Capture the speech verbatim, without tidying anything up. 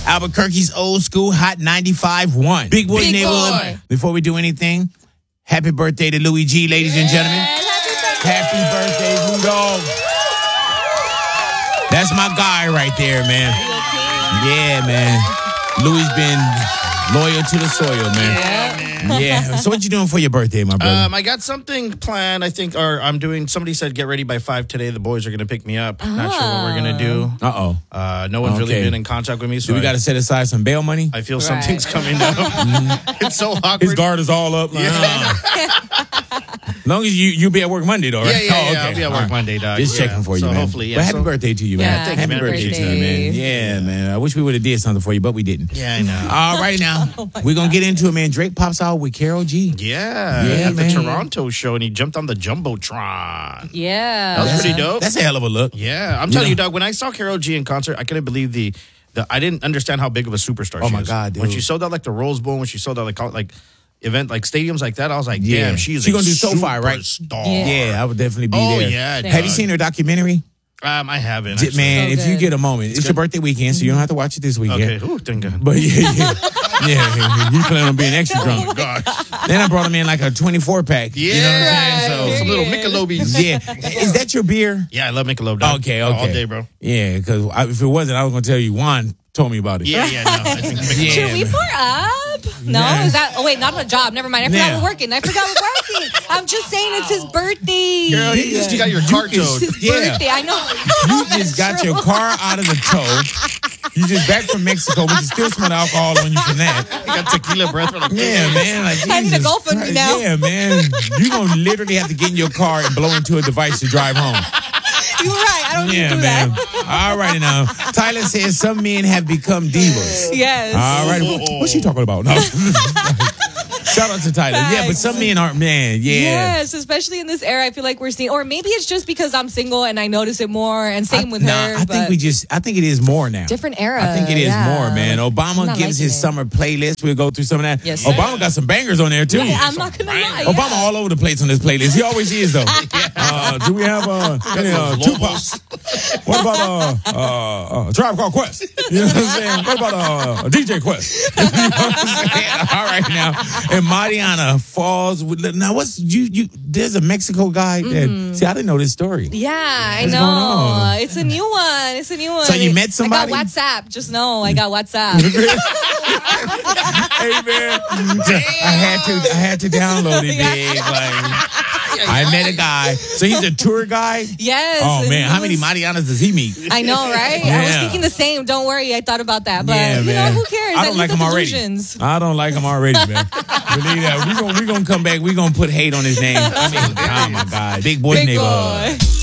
Albuquerque's old school hot ninety-five point one. Big Boy Big Neighborhood. Boy. Before we do anything, happy birthday to Louis G, ladies and gentlemen. Happy birthday, Rudolph. That's my guy right there, man. Yeah, man. Louis been loyal to the soil, man. Yeah, man. Yeah. So what you doing for your birthday, my brother? Um, I got something planned. I think, or I'm doing. Somebody said get ready by five today. The boys are gonna pick me up. Not sure what we're gonna do. Uh-oh. Uh, no one's really Okay. been in contact with me, so Do we I- got to set aside some bail money? I feel Right. something's coming up. It's so awkward. His guard is all up. Like, uh. As long as you you be at work Monday, though, right? Yeah, yeah, yeah. Oh, okay. I'll be at work All right. Monday, dog. Just Yeah. checking for you, So man. hopefully, yeah. But happy So- birthday to you, man. Yeah, thank you, happy man. birthday to you, Birthday. man. Yeah, man. I wish we would have did something for you, but we didn't. Yeah, I know. All right, now we're gonna get into it, man. Drake pops out with Karol G. Yeah, Yeah, yeah, the man. Toronto show, and he jumped on the jumbotron. Yeah. That was That's pretty a- dope. That's a hell of a look. Yeah, I'm telling know- you, dog. When I saw Karol G in concert, I couldn't believe the, the. I didn't understand how big of a superstar. Oh she my is. God, When dude. she sold out like the Rose Bowl, when she sold out like col- like event like stadiums like that, I was like, Yeah. damn, she's She a gonna do SoFi, right? superstar. Yeah. Yeah, I would definitely be Oh there. yeah, Have Have you dog. seen her documentary? Um, I haven't. Di- actually. Man, So if you good. get a moment, it's, your birthday weekend, so you don't have to watch it this weekend. Okay. Ooh, thank God. But yeah, yeah, yeah, you plan on being extra drunk. Oh gosh. Then I brought him in like a twenty-four pack. Yeah. You know what I'm saying? Right. Some little Period. Michelobes. Yeah. Is that your beer? Yeah, I love Michelob. Dog. Okay, okay. All day, bro. Yeah, because if it wasn't, I was going to tell you, Juan told me about it. Yeah, yeah, no. I think Michelob. Yeah. Should we pour up? No, Yeah. is that? Oh wait, not on a job. Never mind. I forgot Yeah. we're working. I forgot we're working. I'm just saying it's his birthday. Girl, you just got your car can- towed. It's his Yeah. birthday. I know. You just got your car out of the tow. You just back from Mexico. We can still smell the alcohol on you from that. You got tequila breath from the Yeah, man. Like, I need to Jesus go for me Christ. now. Yeah, man. You're going to literally have to get in your car and blow into a device to drive home. You're right. I don't need Yeah, to do man. that. All righty now. Tyler says some men have become divas. Yes. All right. What, what's she talking about? No. Shout out to Tyler. Yeah, but Facts. some men aren't, man. Yeah. Yes, especially in this era, I feel like we're seeing, or maybe it's just because I'm single and I notice it more, and same I, with nah, her. I but think we just, I think it is more now. different era. I think it is yeah. more, man. I'm Obama not gives liking his it. summer playlist. We'll go through some of that. Yes, Obama sir. got some bangers on there, too. Yeah, I'm not gonna lie. Obama yeah. all over the place on this playlist. He always is, though. uh, do we have uh, any uh, Tupac? What about uh, uh, uh, Tribe Called Quest? You know what I'm saying? What about uh, D J Quest? You know what I'm saying? All right, now. And Mariana falls with. Now, what's you? You there's a Mexico guy. That, see, I didn't know this story. Yeah, I What's know. going on? It's a new one. It's a new one. So you met somebody? I got WhatsApp. Just know I got WhatsApp. Hey man, I had to, I had to download it, big. Like, I met a guy. So he's a tour guy. Yes. Oh and man, he how many was- Marianas does he meet? I know, right? I was Yeah. thinking the same. Don't worry, I thought about that. But Yeah, you man. know, who cares? I At don't least like it's him already. illusions. I don't like him already, man. Believe that. We're gonna we gonna come back. We're gonna put hate on his name. I mean, oh my God. Big boy Big neighborhood. boy.